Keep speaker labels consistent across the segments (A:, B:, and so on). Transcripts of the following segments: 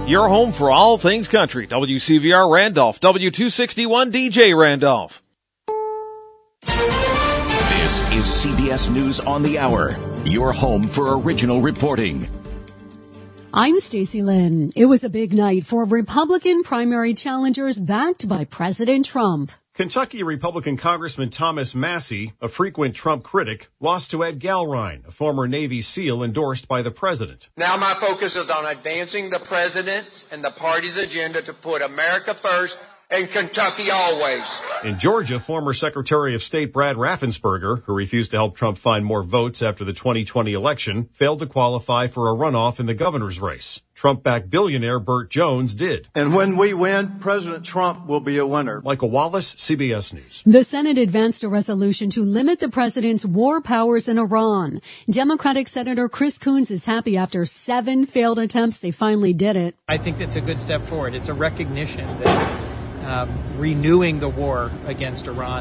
A: Your home for all things country. WCVR Randolph, W261 DJ Randolph.
B: This is CBS News on the Hour, your home for original reporting.
C: I'm Stacey Lynn. It was a big night for Republican primary challengers backed by President Trump.
D: Kentucky Republican Congressman Thomas Massie, a frequent Trump critic, lost to Ed Galrine, a former Navy SEAL endorsed by the president.
E: Now my focus is on advancing the president's and the party's agenda to put America first and Kentucky always.
D: In Georgia, former Secretary of State Brad Raffensperger, who refused to help Trump find more votes after the 2020 election, failed to qualify for a runoff in the governor's race. Trump-backed billionaire Burt Jones did.
F: And when we win, President Trump will be a winner.
D: Michael Wallace, CBS News.
C: The Senate advanced a resolution to limit the president's war powers in Iran. Democratic Senator Chris Coons is happy after 7 failed attempts, they finally did it.
G: I think that's a good step forward. It's a recognition that renewing the war against Iran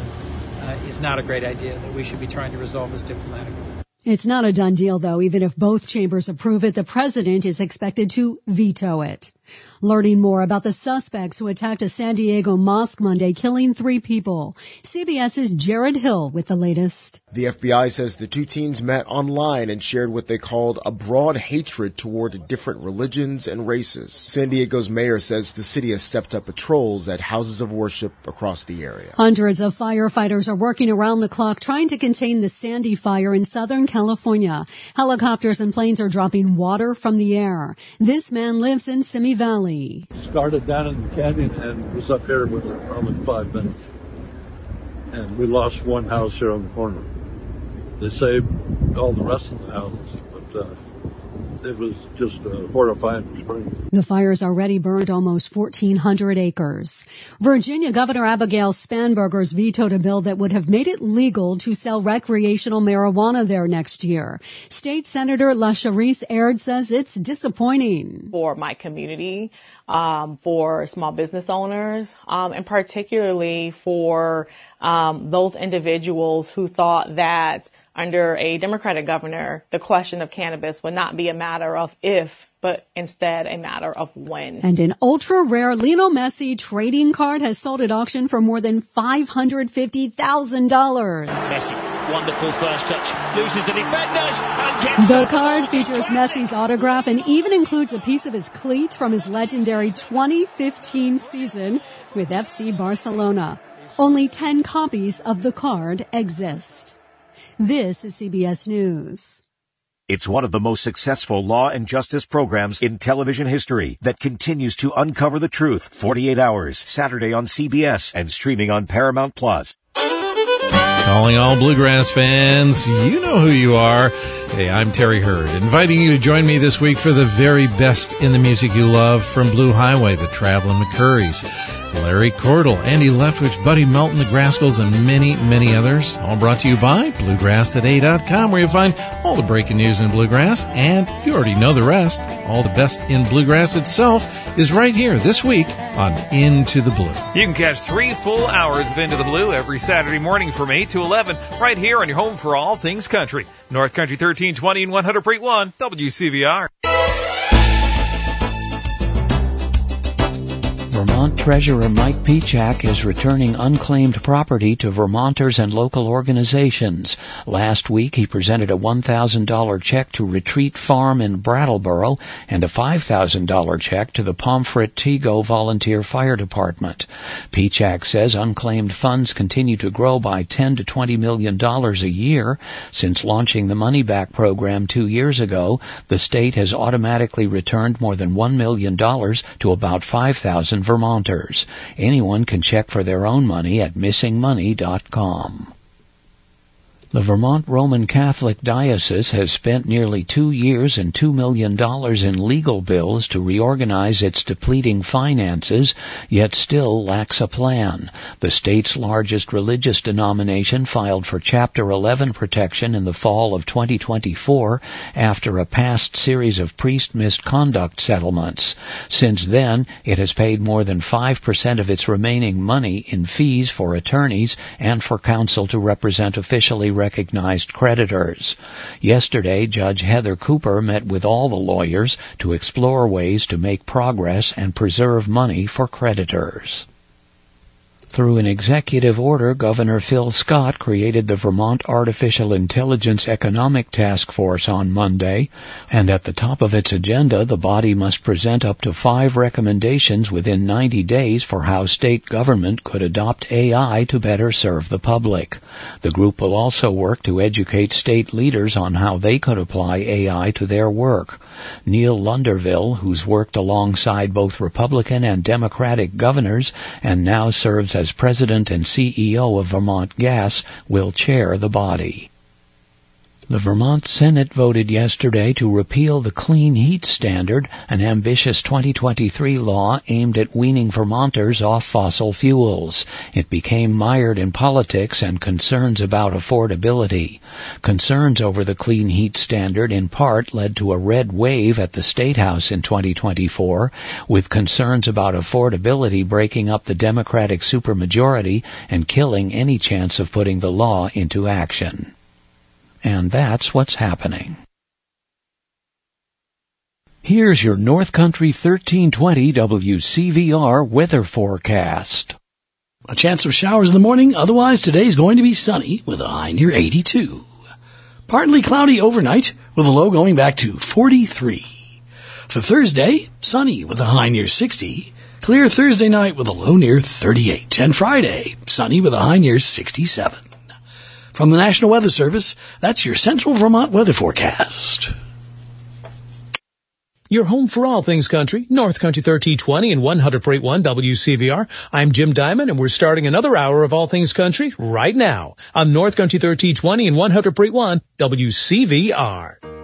G: is not a great idea, that we should be trying to resolve this diplomatically.
C: It's not a done deal, though. Even if both chambers approve it, the president is expected to veto it. Learning more about the suspects who attacked a San Diego mosque Monday, killing 3 people. CBS's Jared Hill with the latest.
H: The FBI says the 2 teens met online and shared what they called a broad hatred toward different religions and races. San Diego's mayor says the city has stepped up patrols at houses of worship across the area.
C: Hundreds of firefighters are working around the clock trying to contain the Sandy fire in Southern California. Helicopters and planes are dropping water from the air. This man lives in Simi Valley.
I: Started down in the canyon and was up here within probably 5 minutes. And we lost one house here on the corner. They saved all the rest of the houses, but it was just a horrifying experience.
C: The fires already burned almost 1,400 acres. Virginia Governor Abigail Spanberger's vetoed a bill that would have made it legal to sell recreational marijuana there next year. State Senator LaCharice Aird says it's disappointing.
J: For my community, for small business owners, and particularly for those individuals who thought that under a Democratic governor, the question of cannabis would not be a matter of if, but instead a matter of when.
C: And an ultra-rare Lionel Messi trading card has sold at auction for more than $550,000.
K: Messi, wonderful first touch, loses the defenders and gets...
C: The card features Messi's autograph and even includes a piece of his cleat from his legendary 2015 season with FC Barcelona. Only 10 copies of the card exist. This is CBS News.
L: It's one of the most successful law and justice programs in television history that continues to uncover the truth. 48 Hours, Saturday on CBS and streaming on Paramount Plus.
M: Calling all bluegrass fans, you know who you are. Hey, I'm Terry Hurd, inviting you to join me this week for the very best in the music you love from Blue Highway, the Traveling McCurries, Larry Cordell, Andy Leftwich, Buddy Melton, the Grascals, and many, many others. All brought to you by BluegrassToday.com, where you'll find all the breaking news in bluegrass, and you already know the rest. All the best in bluegrass itself is right here this week on Into the Blue.
A: You can catch 3 full hours of Into the Blue every Saturday morning from 8 to 11, right here on your home for all things country. North Country 1320 and 100.1 WCVR.
N: Vermont Treasurer Mike Piechak is returning unclaimed property to Vermonters and local organizations. Last week, he presented a $1,000 check to Retreat Farm in Brattleboro and a $5,000 check to the Pomfret-Tego Volunteer Fire Department. Piechak says unclaimed funds continue to grow by $10 to $20 million a year. Since launching the Money Back program 2 years ago, the state has automatically returned more than $1 million to about 5,000 Vermonters. Anyone can check for their own money at missingmoney.com. The Vermont Roman Catholic Diocese has spent nearly 2 years and $2 million in legal bills to reorganize its depleting finances, yet still lacks a plan. The state's largest religious denomination filed for Chapter 11 protection in the fall of 2024 after a past series of priest misconduct settlements. Since then, it has paid more than 5% of its remaining money in fees for attorneys and for counsel to represent officially recognized creditors. Yesterday, Judge Heather Cooper met with all the lawyers to explore ways to make progress and preserve money for creditors. Through an executive order, Governor Phil Scott created the Vermont Artificial Intelligence Economic Task Force on Monday, and at the top of its agenda, the body must present up to 5 recommendations within 90 days for how state government could adopt AI to better serve the public. The group will also work to educate state leaders on how they could apply AI to their work. Neil Lunderville, who's worked alongside both Republican and Democratic governors and now serves as president and CEO of Vermont Gas, will chair the body. The Vermont Senate voted yesterday to repeal the Clean Heat Standard, an ambitious 2023 law aimed at weaning Vermonters off fossil fuels. It became mired in politics and concerns about affordability. Concerns over the Clean Heat Standard in part led to a red wave at the State House in 2024, with concerns about affordability breaking up the Democratic supermajority and killing any chance of putting the law into action. And that's what's happening. Here's your North Country 1320 WCVR weather forecast.
O: A chance of showers in the morning, otherwise today's going to be sunny with a high near 82. Partly cloudy overnight with a low going back to 43. For Thursday, sunny with a high near 60. Clear Thursday night with a low near 38. And Friday, sunny with a high near 67. From the National Weather Service, that's your Central Vermont weather forecast.
P: Your home for all things country, North Country 1320 and 100.1 WCVR. I'm Jim Diamond, and we're starting another hour of all things country right now on North Country 1320 and 100.1 WCVR.